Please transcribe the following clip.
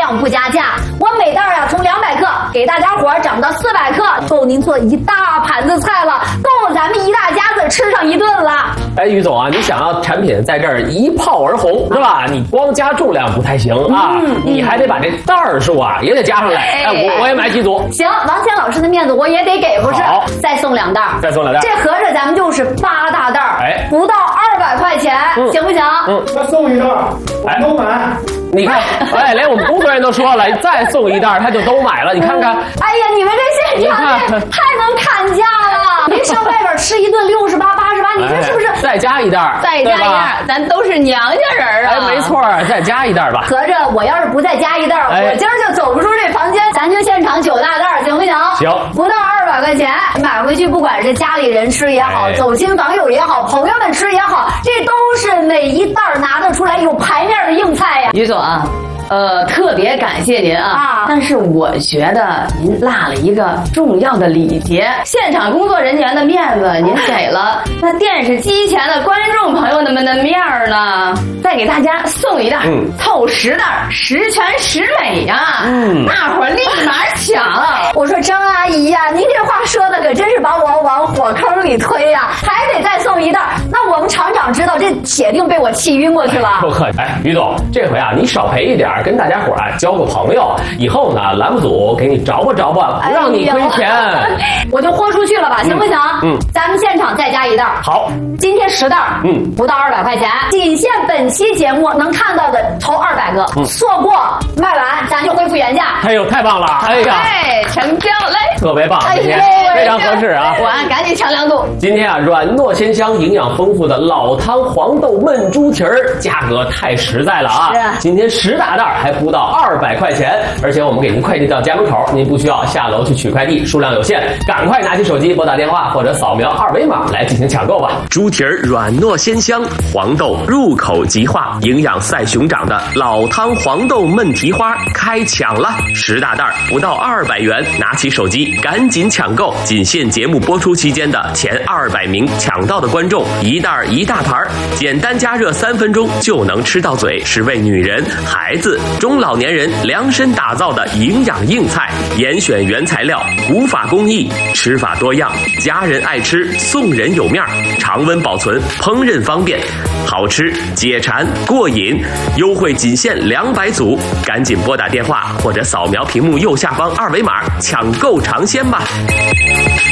量不加价，我每袋呀从200克给大家伙涨到400克，够您做一大盘子菜了，够咱们一大家子吃上一顿了。 哎，于总啊，你想要产品在这儿一炮而红是吧？你光加重量不太行啊，你还得把这袋数啊也得加上来。哎，我也买几组。 行，王谦老师的面子我也得给，不是？再送2袋， 再送2袋， 这合着咱们就是8大袋，哎，不到200块钱，行不行？ 再送1袋，我都买。 你看，哎，连我们工作人员都说了，再送1袋，他就都买了。你看看， 哎呀，你们这现场太能砍价了！您上外边吃一顿68、88，你这是不是？ 再加1袋， 再加1袋，咱都是娘家人啊！ 哎，没错，再加1袋吧。 合着我要是不再加1袋，我今儿就走不出这房间，咱就现场9大袋，行不行？ 行， 不到200块钱买回去，不管是家里人吃也好，走亲访友也好，朋友们吃也好，这都是每一袋拿得出来有牌面的硬菜呀。 于总啊，特别感谢您啊！但是我觉得您落了一个重要的礼节，现场工作人员的面子您给了，那电视机前的观众朋友们的面儿呢？再给大家送1袋，凑10袋，10全10美呀！大伙儿立马抢！ 我说张阿姨呀，您这话说的可真是把我往火坑里推呀！还得再送1袋，那我们厂长知道，这铁定被我气晕过去了。 不客气，哎，于总，这回啊，你少赔一点，跟大家伙啊交个朋友，以后呢，栏目组给你着吧，不让你亏钱， 我就豁出去了吧，行不行？咱们现场再加1袋。 好， 今天10袋，不到200块钱，仅限本期节目能看到的头200个，错过卖完咱就恢复原价。 哎呦，太棒了！哎呀， 成交嘞， 特别棒，今天非常合适啊！ 我赶紧抢2组。 今天啊，软糯鲜香、营养丰富的老汤黄豆焖猪蹄儿，价格太实在了啊！今天10大袋还不到200块钱，而且我们给您快递到家门口，您不需要下楼去取快递，数量有限，赶快拿起手机拨打电话或者扫描2维码来进行抢购吧。猪蹄儿软糯鲜香，黄豆入口即化，营养赛熊掌的老汤黄豆焖蹄花开抢了，10大袋不到200元，拿起手机赶紧抢购，仅限节目播出期间的前200名抢到的观众，1袋1大盘，简单加热3分钟就能吃到嘴，是为女人、孩子、中老年人量身打造的营养硬菜，严选原材料，古法工艺，吃法多样，家人爱吃，送人有面，常温保存，烹饪方便，好吃解馋过瘾，优惠仅限200组，赶紧拨打电话或者扫描屏幕右下方2维码抢购尝鲜吧。